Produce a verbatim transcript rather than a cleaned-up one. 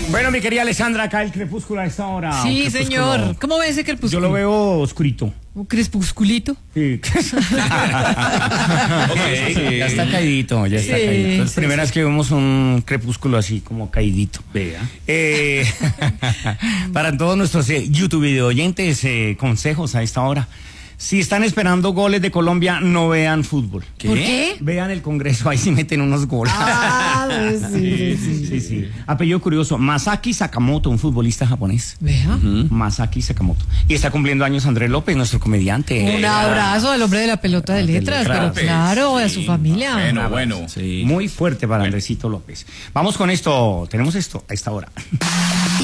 Bueno, mi querida Alessandra, acá el crepúsculo a esta hora. Sí, señor. ¿Cómo ve ese crepúsculo? Yo lo veo oscurito. ¿Un crepusculito? Sí. Okay, sí. Ya está caidito, ya está Sí, caidito. Es sí, primera vez que vemos un crepúsculo así como caidito. Vea. Eh, para todos nuestros eh, YouTube video oyentes, eh, consejos a esta hora. Si están esperando goles de Colombia, no vean fútbol. ¿Por qué? Vean el Congreso, ahí sí meten unos goles. Ah, pues sí, sí, Sí, sí. Apellido curioso, Masaki Sakamoto, un futbolista japonés. Vea. Uh-huh. Masaki Sakamoto. Y está cumpliendo años Andrés López, nuestro comediante. Un abrazo al hombre de la pelota de letras, pero claro, a su familia. Bueno, bueno. Sí. Muy fuerte para Andresito López. Vamos con esto, tenemos esto a esta hora.